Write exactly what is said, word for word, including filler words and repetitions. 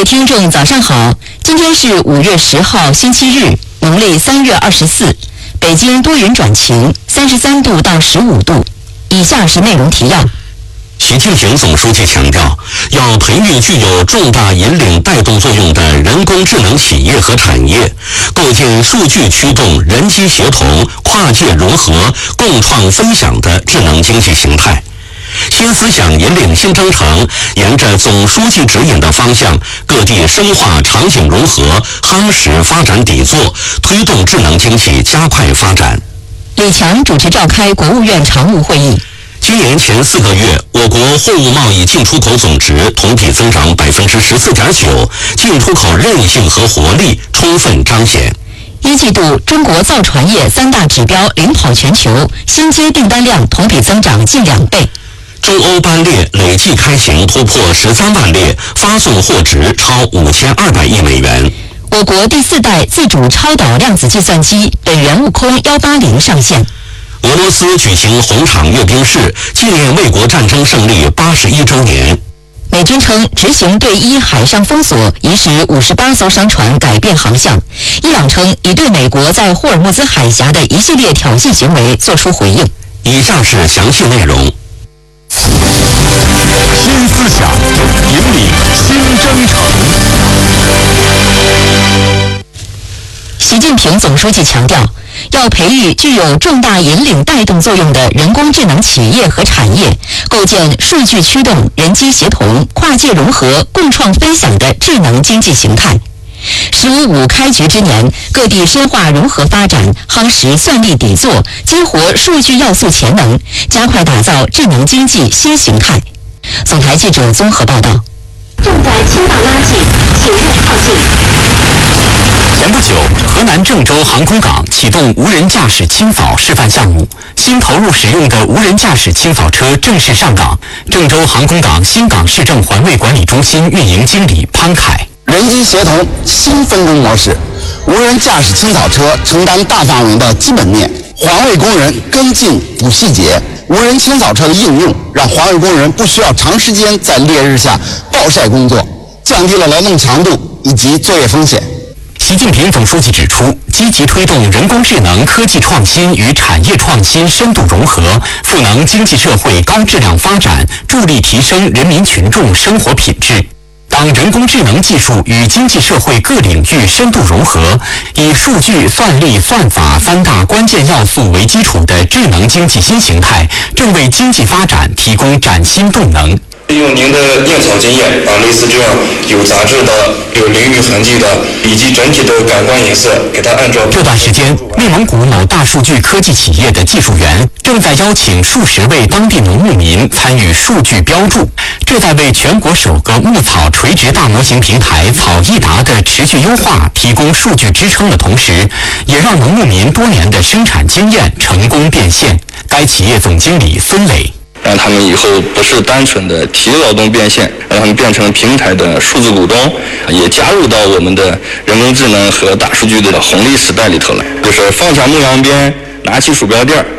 位听众早上好，今天是五月十号星期日，农历三月二十四，北京多云转晴，三十三度到十五度。以下是内容提要。 习近平总书记强调，要培育具有重大引领带动作用的人工智能企业和产业，构建数据驱动、人机协同、跨界融合、共创分享的智能经济形态。新思想引领新征程，沿着总书记指引的方向，各地深化场景融合，夯实发展底座，推动智能经济加快发展。 李强主持召开国务院常务会议。 今年前四个月，我国货物贸易进出口总值同比增长百分之十四点九，进出口韧性和活力充分彰显。 一季度，中国造船业三大指标领跑全球，新接订单量同比增长近两倍。 中欧班列累计开行突破十三万列，发送货值超五千二百亿美元。 我国第四代自主超导量子计算机本源悟空幺八零上线。 俄罗斯举行红场阅兵式，纪念卫国战争胜利八十一周年。 美军称执行对伊海上封锁，已使五十八艘商船改变航向。伊朗称已对美国在霍尔木兹海峡的一系列挑衅行为作出回应。 以下是详细内容。 新思想引领新征程。 习近平总书记强调，要培育具有重大引领带动作用的人工智能企业和产业，构建数据驱动、人机协同、跨界融合、共创分享的智能经济形态。十五五开局之年，各地深化融合发展，夯实算力底座，激活数据要素潜能，加快打造智能经济新形态。总台记者综合报道。 正在倾倒垃圾，请勿靠近。 前不久，河南郑州航空港启动无人驾驶清扫示范项目，新投入使用的无人驾驶清扫车正式上岗。郑州航空港新港市政环卫管理中心运营经理潘凯。 人机协同新分工模式，无人驾驶清扫车承担大范围的基本面，环卫工人跟进补细节。无人清扫车的应用，让环卫工人不需要长时间在烈日下暴晒工作，降低了劳动强度以及作业风险。 习近平总书记指出，积极推动人工智能科技创新与产业创新深度融合，赋能经济社会高质量发展，助力提升人民群众生活品质。当人工智能技术与经济社会各领域深度融合，以数据、算力、算法三大关键要素为基础的智能经济新形态，正为经济发展提供崭新动能。 利用您的验草经验，把类似这样有杂质的、有淋雨痕迹的，以及整体的感官颜色，给它按照。 这段时间，内蒙古某大数据科技企业的技术员正在邀请数十位当地农牧民参与数据标注，这在为全国首个牧草垂直大模型平台草易达的持续优化提供数据支撑的同时，也让农牧民多年的生产经验成功变现。该企业总经理孙磊。 让他们以后不是单纯的体力劳动变现，让他们变成平台的数字股东，也加入到我们的人工智能和大数据的红利时代里头来。就是放下牧羊鞭，拿起鼠标垫儿。